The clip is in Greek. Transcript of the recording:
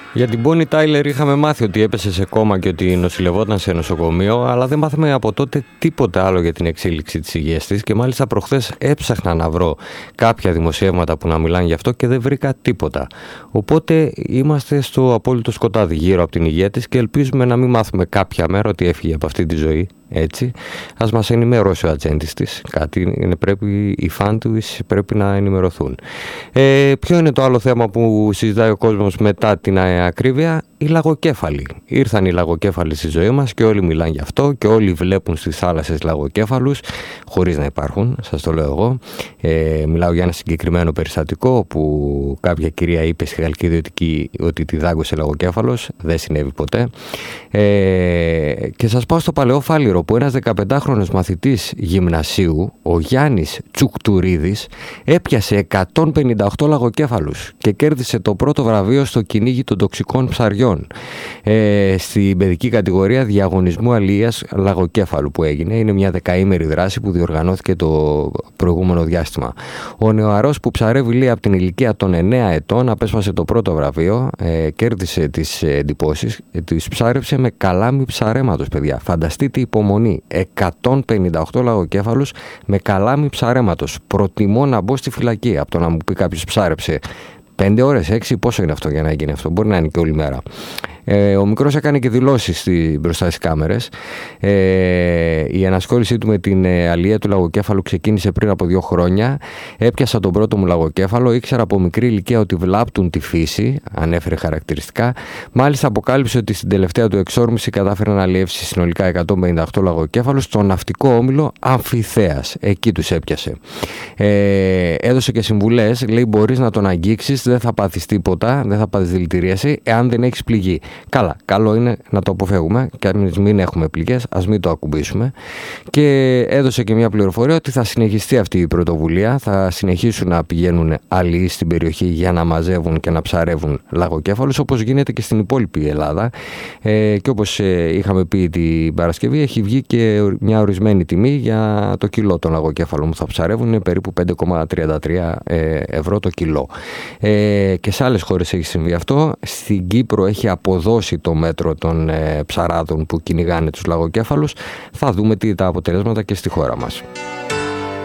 Για την Bonnie Tyler είχαμε μάθει ότι έπεσε σε κόμμα και ότι νοσηλευόταν σε νοσοκομείο, αλλά δεν μάθαμε από τότε τίποτα άλλο για την εξέλιξη της υγείας της και μάλιστα προχθές έψαχνα να βρω κάποια δημοσιεύματα που να μιλάνε γι' αυτό και δεν βρήκα τίποτα. Οπότε είμαστε στο απόλυτο σκοτάδι γύρω από την υγεία της και ελπίζουμε να μην μάθουμε κάποια μέρα ότι έφυγε από αυτή τη ζωή. Έτσι, ας μας ενημερώσει ο ατζέντης της. Οι φαν τους πρέπει να ενημερωθούν. Ποιο είναι το άλλο θέμα που συζητάει ο κόσμος μετά την ακρίβεια? Οι λαγοκέφαλοι. Ήρθαν οι λαγοκέφαλοι στη ζωή μας και όλοι μιλάνε γι' αυτό και όλοι βλέπουν στις θάλασσες λαγοκέφαλους χωρίς να υπάρχουν, σας το λέω εγώ. Μιλάω για ένα συγκεκριμένο περιστατικό που κάποια κυρία είπε στη Χαλκίδη ότι τη δάγκωσε λαγοκέφαλος. Δεν συνέβη ποτέ. Και σας πάω στο παλαιό Φάληρο, που ένας 15χρονος μαθητής γυμνασίου, ο Γιάννης Τσουκτουρίδης, έπιασε 158 λαγοκέφαλους και κέρδισε το πρώτο βραβείο στο κυνήγι των τοξικών ψαριών στην παιδική κατηγορία διαγωνισμού αλίας λαγοκέφαλου που έγινε. Είναι μια δεκαήμερη δράση που διοργανώθηκε το προηγούμενο διάστημα. Ο νεαρός που ψαρεύει λέει από την ηλικία των 9 ετών απέσπασε το πρώτο βραβείο, κέρδισε τις εντυπώσεις, τις ψάρεψε με καλάμι ψαρέματος, παιδιά. Φανταστείτε υπομονή. 158 λαγοκέφαλους με καλάμι ψαρέματος. Προτιμώ να μπω στη φυλακή από το να μου πει κάποιος ψάρεψε 5 ώρες, 6, πόσο είναι αυτό για να γίνει αυτό? Μπορεί να είναι και όλη μέρα. Ο μικρός έκανε και δηλώσεις μπροστά στις κάμερες. Η ανασχόλησή του με την αλία του λαγοκέφαλου ξεκίνησε πριν από 2 χρόνια. Έπιασα τον πρώτο μου λαγοκέφαλο. Ήξερα από μικρή ηλικία ότι βλάπτουν τη φύση. Ανέφερε χαρακτηριστικά. Μάλιστα αποκάλυψε ότι στην τελευταία του εξόρμηση κατάφερε να αλλιεύσει συνολικά 158 λαγοκέφαλους στο ναυτικό όμιλο Αμφιθέας. Εκεί τους έπιασε. Έδωσε και συμβουλές. Λέει: μπορείς να τον αγγίξεις, δεν θα πάθεις τίποτα, δεν θα πάθεις δηλητηρίαση εάν δεν έχεις πληγή. Καλά, καλό είναι να το αποφεύγουμε και αν μην έχουμε πληγές, ας μην το ακουμπήσουμε. Και έδωσε και μια πληροφορία ότι θα συνεχιστεί αυτή η πρωτοβουλία, θα συνεχίσουν να πηγαίνουν αλλοί στην περιοχή για να μαζεύουν και να ψαρεύουν λαγοκέφαλους, όπως γίνεται και στην υπόλοιπη Ελλάδα. Και όπως είχαμε πει την Παρασκευή, έχει βγει και μια ορισμένη τιμή για το κιλό των λαγοκέφαλων που θα ψαρεύουν, είναι περίπου 5,33 ευρώ το κιλό. Και σε άλλες χώρες έχει συμβεί αυτό. Στην Κύπρο έχει αποδώσει το μέτρο των ψαράδων που κυνηγάνε τους λαγοκέφαλους. Θα δούμε τα αποτελέσματα και στη χώρα μας.